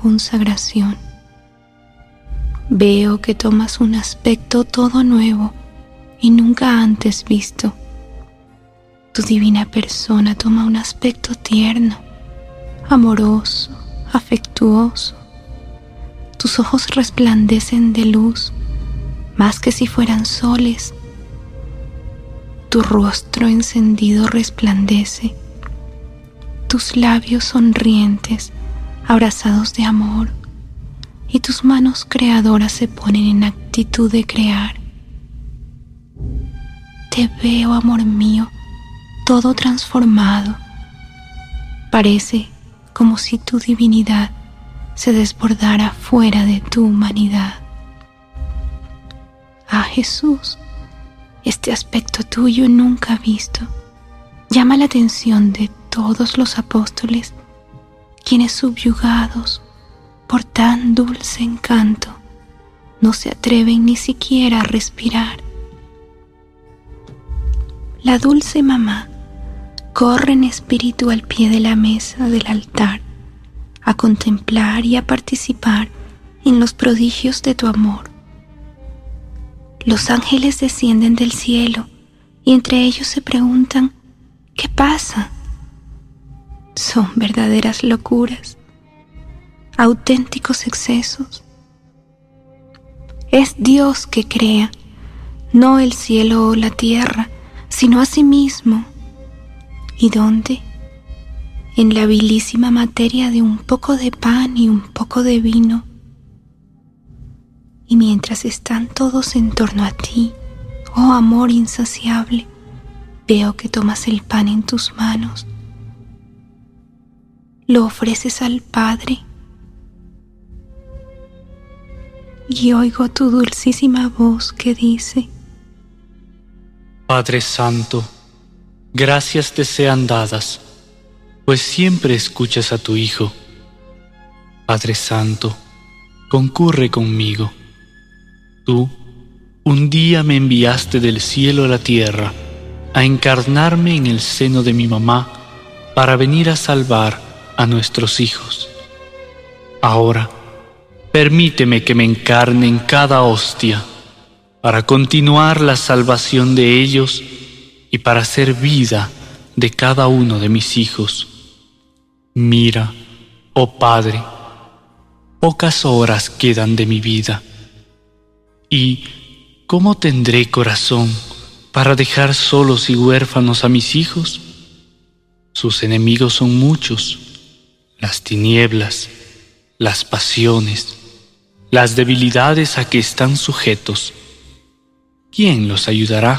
consagración. Veo que tomas un aspecto todo nuevo y nunca antes visto. Tu divina persona toma un aspecto tierno, amoroso, afectuoso. Tus ojos resplandecen de luz, más que si fueran soles. Tu rostro encendido resplandece. Tus labios sonrientes, abrazados de amor, y tus manos creadoras se ponen en actitud de crear. Te veo, amor mío, todo transformado. Parece como si tu divinidad se desbordara fuera de tu humanidad. Ah, Jesús, este aspecto tuyo nunca visto llama la atención de todos los apóstoles, quienes subyugados por tan dulce encanto no se atreven ni siquiera a respirar. La dulce mamá corre en espíritu al pie de la mesa del altar a contemplar y a participar en los prodigios de tu amor. Los ángeles descienden del cielo y entre ellos se preguntan: ¿qué pasa? Son verdaderas locuras, auténticos excesos. Es Dios que crea, no el cielo o la tierra, sino a sí mismo. ¿Y dónde? En la vilísima materia de un poco de pan y un poco de vino. Y mientras están todos en torno a ti, oh amor insaciable, veo que tomas el pan en tus manos, lo ofreces al Padre y oigo tu dulcísima voz que dice: Padre Santo, gracias te sean dadas, pues siempre escuchas a tu Hijo. Padre Santo, concurre conmigo. Tú, un día me enviaste del cielo a la tierra a encarnarme en el seno de mi mamá para venir a salvar a nuestros hijos. Ahora, permíteme que me encarne en cada hostia para continuar la salvación de ellos y para hacer vida de cada uno de mis hijos. Mira, oh Padre, pocas horas quedan de mi vida. ¿Y cómo tendré corazón para dejar solos y huérfanos a mis hijos? Sus enemigos son muchos: las tinieblas, las pasiones, las debilidades a que están sujetos. ¿Quién los ayudará?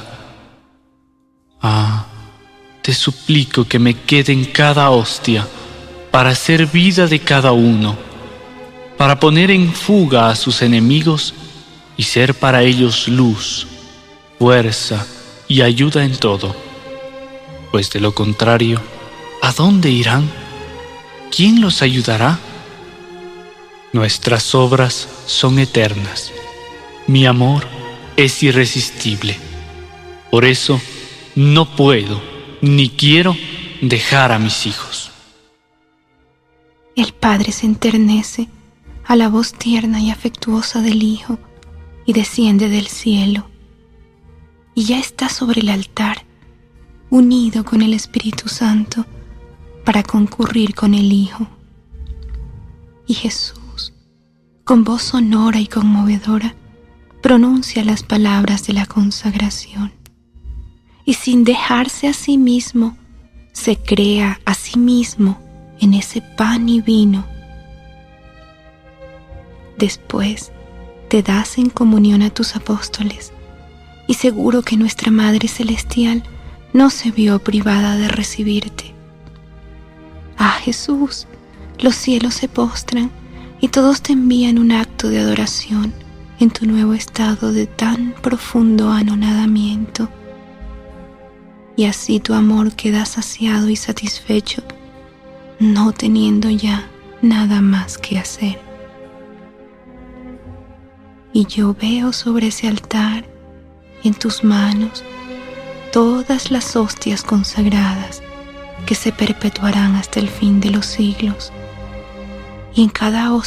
Ah, te suplico que me quede en cada hostia para hacer vida de cada uno, para poner en fuga a sus enemigos y ser para ellos luz, fuerza y ayuda en todo. Pues de lo contrario, ¿a dónde irán? ¿Quién los ayudará? Nuestras obras son eternas. Mi amor es irresistible. Por eso no puedo ni quiero dejar a mis hijos. El Padre se enternece a la voz tierna y afectuosa del Hijo y desciende del cielo. Y ya está sobre el altar, unido con el Espíritu Santo, para concurrir con el Hijo. Y Jesús, con voz sonora y conmovedora, pronuncia las palabras de la consagración. Y sin dejarse a sí mismo, se crea a sí mismo en ese pan y vino. Después te das en comunión a tus apóstoles, y seguro que nuestra Madre Celestial no se vio privada de recibirte. Ah, Jesús, los cielos se postran y todos te envían un acto de adoración en tu nuevo estado de tan profundo anonadamiento. Y así tu amor queda saciado y satisfecho, no teniendo ya nada más que hacer. Y yo veo sobre ese altar, en tus manos, todas las hostias consagradas que se perpetuarán hasta el fin de los siglos. Y en cada hostia